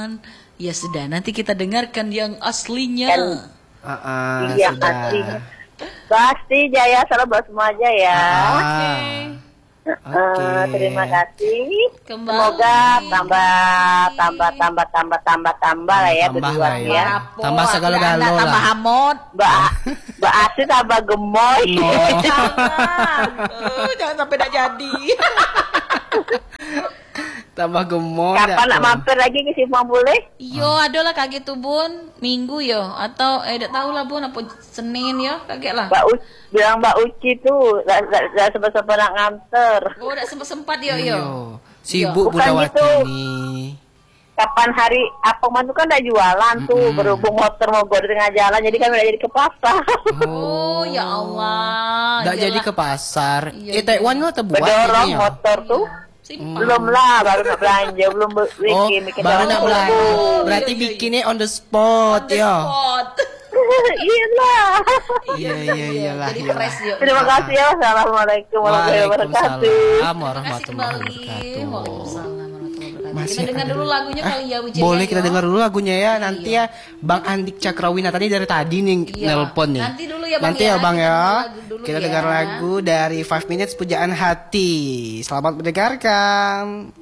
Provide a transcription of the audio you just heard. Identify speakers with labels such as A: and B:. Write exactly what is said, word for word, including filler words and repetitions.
A: Tuhan. Ya sudah, nanti kita dengarkan yang aslinya.
B: Kan,
C: Ah, ah,
B: iya
C: sudah.
B: pastinya. Pasti Jaya, salam buat semua aja ya.
C: Ah,
A: Oke.
C: Oke.
B: Eh, terima kasih.
A: Kembali.
B: Semoga tambah tambah tambah tambah tambah tambah lah ya
C: Tambah
B: berdua
C: lah ya.
B: ya.
A: Rapor,
C: Tambah segala-galo
A: Anda
C: lah.
A: tambah hamot.
B: Mbak Mbak Asi tambah gemoy.
A: Jangan. Eh, jangan sampai tidak jadi.
C: Tambah gemuk.
B: Kapan nak mampir lagi ke Simpang Boleh?
A: Yo, ada lah kaget tuh Bun, minggu yo atau eh tidak tahu lah Bun apa Senin yo, kaget lah.
B: Mbak Uci, bilang Mbak Uci tuh tidak sempat-sempat nak nganter.
A: Oh, tidak sempat sempat yo yo.
C: Yo. Sibuk
B: Bukan
C: Budawati
B: gitu.
C: ini.
B: Kapan hari apa mantu kan udah jualan tuh,
C: Mm-mm.
B: berhubung motor mau di tengah jalan, jadi kami udah jadi ke pasar.
A: Oh, ya Allah.
C: Nggak jadi
A: Iyalah.
C: ke pasar.
A: Iya,
C: Eh Taiwan lo terbuat
B: Bedorong
C: ini ya?
B: motor tuh.
A: Simpang.
B: Belum lah, baru nak belanja, belum be-
C: Oh,
B: bikin, bikin
C: baru
B: dalam
C: nak
B: buku.
C: belanja. Berarti
A: Iya, iya,
C: bikinnya on the spot
A: The
C: ya.
A: spot.
B: Iya lah.
C: Iya iya iyalah.
A: Jadi
C: iyalah.
A: fresh yo.
B: Terima kasih ya. Assalamualaikum warahmatullahi wabarakatuh.
C: Waalaikumsalam
A: Terima kasih
C: warahmatullahi
A: kembali.
C: wabarakatuh.
A: Waalaikumsalam warahmatullahi wabarakatuh.
C: Masih
A: Kita dengar
C: ada-
A: dulu lagunya
C: Ah,
A: kali ya Wijaya.
C: boleh kita
A: yo.
C: dengar dulu lagunya ya. Nanti ya Bang Andik Cakrawina tadi dari tadi nih
A: Iya.
C: nelpon nih.
A: Nanti dulu ya, Bang,
C: Nanti
A: ya.
C: ya Bang
A: Kita
C: ya.
A: dengar lagu dulu
C: Kita
A: ya.
C: dengar lagu dari Five Minutes Pujaan Hati. Selamat mendengarkan.